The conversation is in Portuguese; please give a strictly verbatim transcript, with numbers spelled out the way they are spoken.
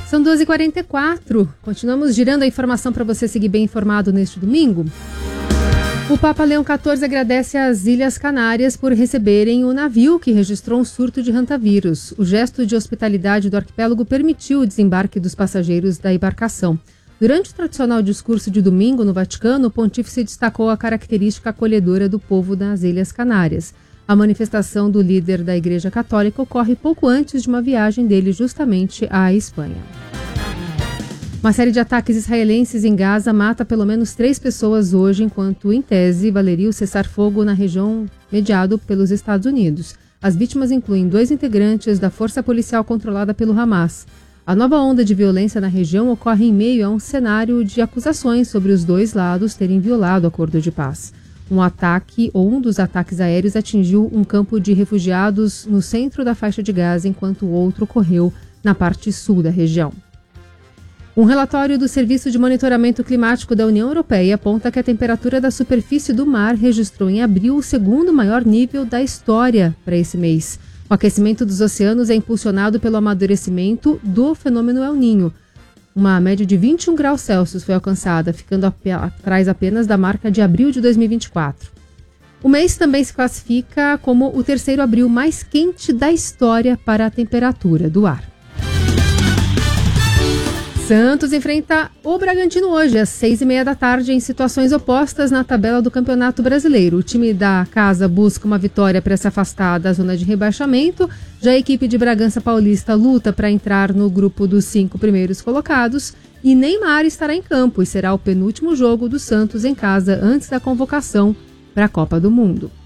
São duas e quarenta e quatro. Continuamos girando a informação para você seguir bem informado neste domingo. O Papa Leão quatorze agradece às Ilhas Canárias por receberem o navio que registrou um surto de hantavírus. O gesto de hospitalidade do arquipélago permitiu o desembarque dos passageiros da embarcação. Durante o tradicional discurso de domingo no Vaticano, o pontífice destacou a característica acolhedora do povo das Ilhas Canárias. A manifestação do líder da Igreja Católica ocorre pouco antes de uma viagem dele justamente à Espanha. Uma série de ataques israelenses em Gaza mata pelo menos três pessoas hoje, enquanto, em tese, valeria o cessar-fogo na região mediado pelos Estados Unidos. As vítimas incluem dois integrantes da força policial controlada pelo Hamas. A nova onda de violência na região ocorre em meio a um cenário de acusações sobre os dois lados terem violado o acordo de paz. Um ataque ou um dos ataques aéreos atingiu um campo de refugiados no centro da faixa de Gaza, enquanto o outro ocorreu na parte sul da região. Um relatório do Serviço de Monitoramento Climático da União Europeia aponta que a temperatura da superfície do mar registrou em abril o segundo maior nível da história para esse mês. O aquecimento dos oceanos é impulsionado pelo amadurecimento do fenômeno El Niño. Uma média de vinte e um graus Celsius foi alcançada, ficando atrás apenas da marca de abril de dois mil e vinte e quatro. O mês também se classifica como o terceiro abril mais quente da história para a temperatura do ar. Santos enfrenta o Bragantino hoje, às seis e meia da tarde, em situações opostas na tabela do Campeonato Brasileiro. O time da casa busca uma vitória para se afastar da zona de rebaixamento. Já a equipe de Bragança Paulista luta para entrar no grupo dos cinco primeiros colocados. E Neymar estará em campo e será o penúltimo jogo do Santos em casa antes da convocação para a Copa do Mundo.